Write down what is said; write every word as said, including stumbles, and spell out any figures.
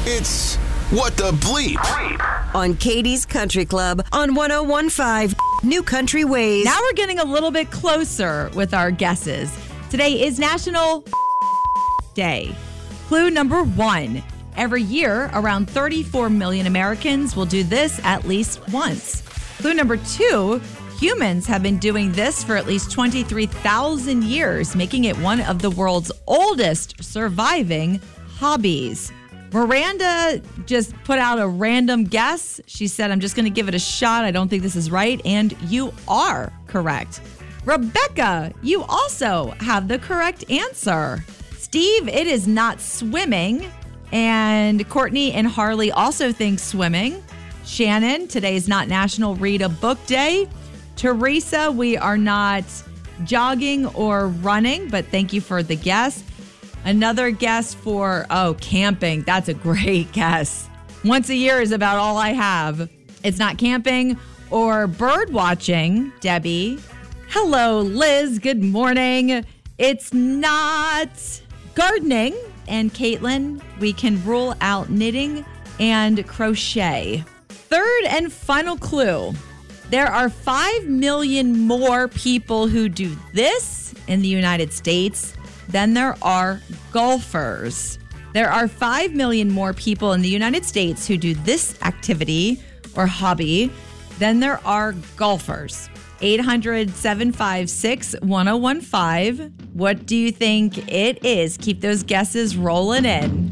It's What the Bleep on Katie's Country Club on one oh one point five New Country Ways. Now we're getting a little bit closer with our guesses. Today is National Day. Clue number one. Every year, around thirty-four million Americans will do this at least once. Clue number two. Humans have been doing this for at least twenty-three thousand years, making it one of the world's oldest surviving hobbies. Miranda just put out a random guess. She said, I'm just going to give it a shot. I don't think this is right. And you are correct. Rebecca, you also have the correct answer. Steve, it is not swimming. And Courtney and Harley also think swimming. Shannon, today is not National Read a Book Day. Teresa, we are not jogging or running, but thank you for the guess. Another guess for, oh, camping. That's a great guess. Once a year is about all I have. It's not camping or bird watching, Debbie. Hello, Liz. Good morning. It's not gardening. And Caitlin, we can rule out knitting and crochet. Third and final clue. There are five million more people who do this in the United States than there are golfers. There are five million more people in the United States who do this activity or hobby than there are golfers. eight hundred, seven five six, one oh one five. What do you think it is? Keep those guesses rolling in.